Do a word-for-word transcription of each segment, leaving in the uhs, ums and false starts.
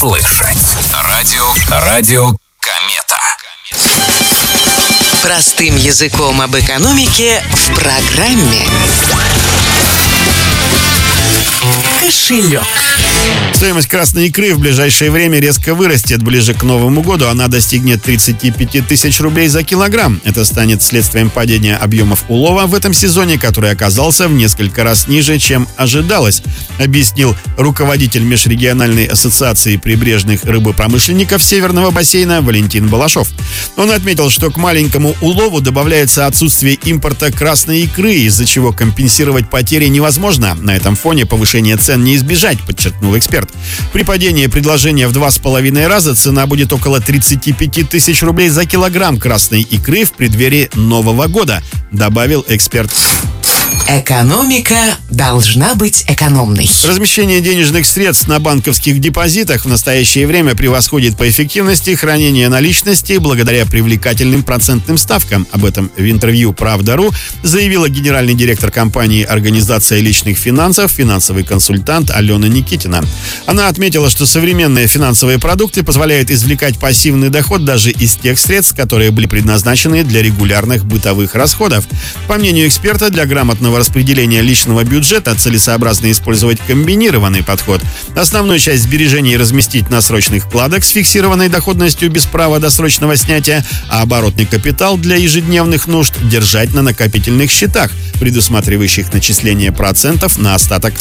Слышать. Радио, радио Комета. Простым языком об экономике в программе «Кошелек». Стоимость красной икры в ближайшее время резко вырастет. Ближе к Новому году она достигнет тридцать пять тысяч рублей за килограмм. Это станет следствием падения объемов улова в этом сезоне, который оказался в несколько раз ниже, чем ожидалось, объяснил руководитель Межрегиональной ассоциации прибрежных рыбопромышленников Северного бассейна Валентин Балашов. Он отметил, что к маленькому улову добавляется отсутствие импорта красной икры, из-за чего компенсировать потери невозможно. На этом фоне повышение цен не избежать, подчеркнул эксперт. При падении предложения в два с половиной раза цена будет около тридцать пять тысяч рублей за килограмм красной икры в преддверии Нового года, добавил эксперт. Экономика должна быть экономной. Размещение денежных средств на банковских депозитах в настоящее время превосходит по эффективности хранение наличности благодаря привлекательным процентным ставкам. Об этом в интервью «Правда.ру» заявила генеральный директор компании «Организация личных финансов», финансовый консультант Алена Никитина. Она отметила, что современные финансовые продукты позволяют извлекать пассивный доход даже из тех средств, которые были предназначены для регулярных бытовых расходов. По мнению эксперта, для грамотного распределения личного бюджета целесообразно использовать комбинированный подход. Основную часть сбережений разместить на срочных вкладах с фиксированной доходностью без права досрочного снятия, а оборотный капитал для ежедневных нужд держать на накопительных счетах, предусматривающих начисление процентов на остаток.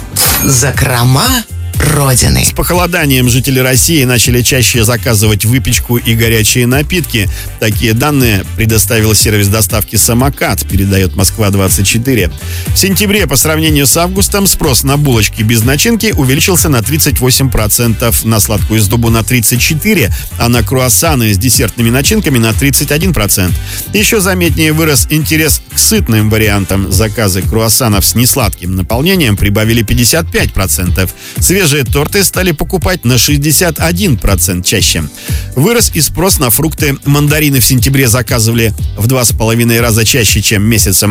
Закрома Родины. С похолоданием жители России начали чаще заказывать выпечку и горячие напитки. Такие данные предоставил сервис доставки «Самокат», передает Москва двадцать четыре. В сентябре по сравнению с августом спрос на булочки без начинки увеличился на тридцать восемь процентов, на сладкую сдобу на тридцать четыре процента, а на круассаны с десертными начинками на тридцать один процент. Еще заметнее вырос интерес к сытным вариантам. Заказы круассанов с несладким наполнением прибавили пятьдесят пять процентов. Свежие торты стали покупать на шестьдесят один процент чаще. Вырос и спрос на фрукты. Мандарины в сентябре заказывали в два с половиной раза чаще, чем месяцем